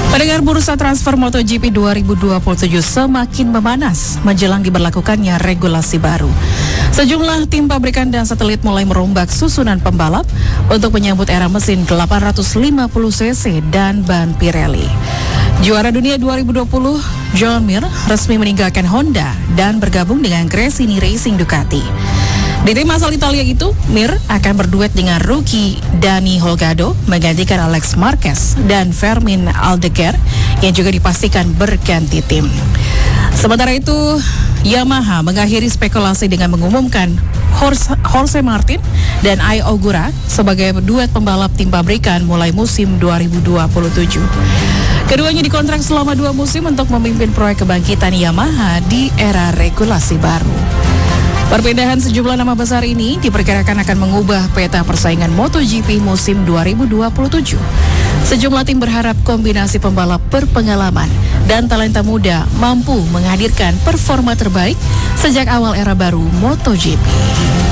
Pendengar, bursa transfer MotoGP 2027 semakin memanas menjelang diberlakukannya regulasi baru. Sejumlah tim pabrikan dan satelit mulai merombak susunan pembalap untuk menyambut era mesin 850cc dan ban Pirelli. Juara dunia 2020, John Mir resmi meninggalkan Honda dan bergabung dengan Gresini Racing Ducati. Di tim asal Italia itu, Mir akan berduet dengan rookie Dani Holgado menggantikan Alex Marquez dan Fermin Aldeguer yang juga dipastikan berganti tim. Sementara itu, Yamaha mengakhiri spekulasi dengan mengumumkan Jorge Martin dan Ai Ogura sebagai duet pembalap tim pabrikan mulai musim 2027. Keduanya dikontrak selama 2 musim untuk memimpin proyek kebangkitan Yamaha di era regulasi baru. Perpindahan sejumlah nama besar ini diperkirakan akan mengubah peta persaingan MotoGP musim 2027. Sejumlah tim berharap kombinasi pembalap berpengalaman dan talenta muda mampu menghadirkan performa terbaik sejak awal era baru MotoGP.